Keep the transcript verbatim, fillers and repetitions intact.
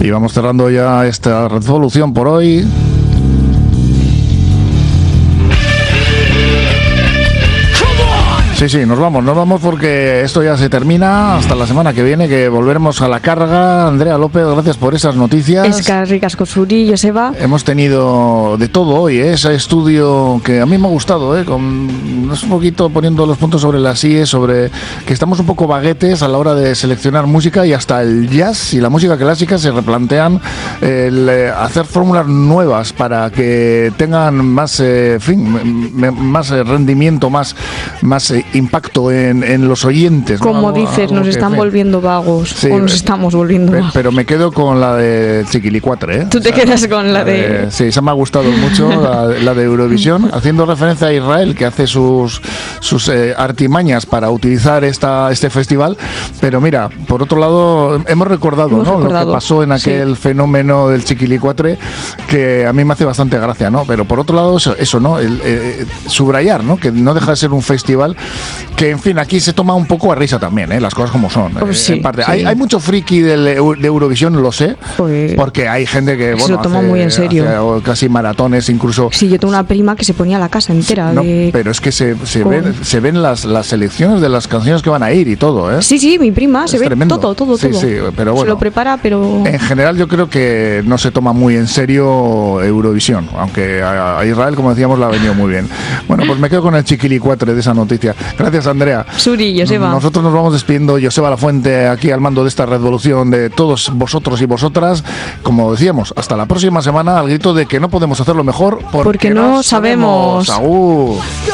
Y vamos cerrando ya esta resolución por hoy. Sí, sí, nos vamos, nos vamos porque esto ya se termina hasta la semana que viene, que volveremos a la carga. Andrea López, gracias por esas noticias. Eskerrik asko zuri, Joseba. Hemos tenido de todo hoy, ¿eh? Ese estudio que a mí me ha gustado, ¿eh? Con un poquito poniendo los puntos sobre las íes, sobre que estamos un poco baguetes a la hora de seleccionar música, y hasta el jazz y la música clásica se replantean el eh, hacer fórmulas nuevas para que tengan más, eh, fin, más eh, rendimiento, más, más eh, impacto en, en los oyentes, ¿no? Como Algo, dices, algo nos que, están fin, volviendo vagos, sí, o nos estamos volviendo pe- vagos. Pero me quedo con la de Chiquilicuatre, ¿eh? Tú te O sea, quedas con la de... Sí, esa me ha gustado mucho, la, la de Eurovisión, haciendo referencia a Israel, que hace sus, sus eh, artimañas para utilizar esta, este festival. Pero mira, por otro lado, hemos recordado, Hemos ¿no? recordado, lo que pasó en aquel sí. fenómeno del Chiquilicuatre, que a mí me hace bastante gracia, ¿no? Pero por otro lado, eso, eso ¿no? El, eh, subrayar, ¿no? Que no deja de ser un festival que, en fin, aquí se toma un poco a risa también, ¿eh? Las cosas como son. Pues eh, sí, en parte. sí. Hay, hay mucho friki del, de Eurovisión, lo sé, Pues, porque hay gente que, se bueno, lo toma hace, muy en serio. hace, o casi maratones, incluso. sí, yo tengo una prima que se ponía la casa entera No, de... pero es que se, se con- ven, se ven las, las selecciones de las canciones que van a ir y todo, ¿eh? Sí, sí, mi prima, se Es ve tremendo. todo, todo, Sí, todo. sí, pero bueno. Se lo prepara, pero... En general yo creo que no se toma muy en serio Eurovisión, aunque a, a Israel, como decíamos, le ha venido muy bien. Bueno, pues me quedo con el Chiquilicuatre de esa noticia. Gracias, Andrea. Suri, Joseba. Nosotros nos vamos despidiendo. Joseba Lafuente aquí al mando de esta revolución, de todos vosotros y vosotras. Como decíamos, hasta la próxima semana, al grito de que no podemos hacerlo mejor porque, Porque no sabemos. Agur.